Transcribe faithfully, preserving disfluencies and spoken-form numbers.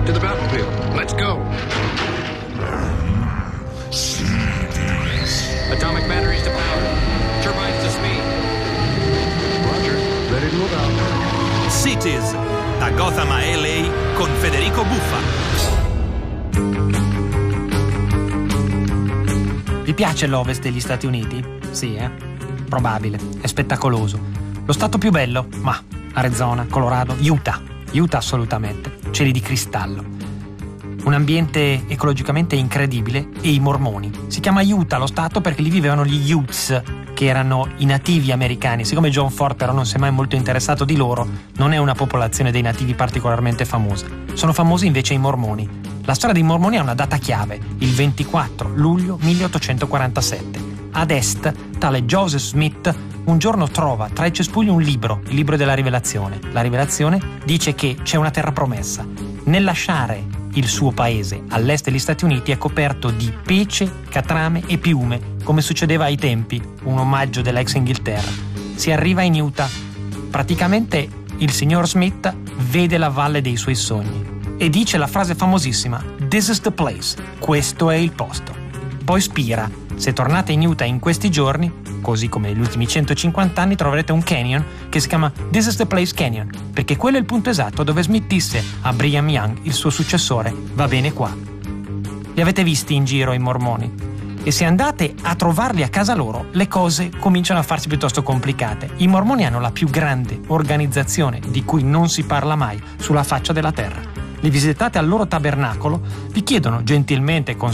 To the battlefield. Let's go. Atomic batteries to power. Turbines to speed. Roger. Ready to move out. Cities, da Gotham a L A con Federico Buffa. Vi piace l'ovest degli Stati Uniti? Sì, eh? Probabile. È spettacoloso. Lo stato più bello? Ma Arizona, Colorado, Utah. Utah assolutamente. Cieli di cristallo. Un ambiente ecologicamente incredibile e i mormoni. Si chiama Utah lo stato perché lì vivevano gli Utes, che erano i nativi americani. Siccome John Ford però non si è mai molto interessato di loro, non è una popolazione dei nativi particolarmente famosa. Sono famosi invece i mormoni. La storia dei mormoni ha una data chiave, il ventiquattro luglio milleottocentoquarantasette. Ad est, tale Joseph Smith un giorno trova tra i cespugli un libro, il libro della Rivelazione. La Rivelazione dice che c'è una terra promessa. Nel lasciare il suo paese all'est degli Stati Uniti è coperto di pece, catrame e piume, come succedeva ai tempi, un omaggio dell'ex Inghilterra. Si arriva in Utah. Praticamente il signor Smith vede la valle dei suoi sogni e dice la frase famosissima "This is the place", questo è il posto. Poi spira. Se tornate in Utah in questi giorni, così come negli ultimi centocinquanta anni, troverete un canyon che si chiama This is the Place Canyon, perché quello è il punto esatto dove Smith disse a Brigham Young, il suo successore: va bene qua. Li avete visti in giro i mormoni? E se andate a trovarli a casa loro, le cose cominciano a farsi piuttosto complicate. I mormoni hanno la più grande organizzazione di cui non si parla mai sulla faccia della terra. Li visitate al loro tabernacolo, vi chiedono gentilmente con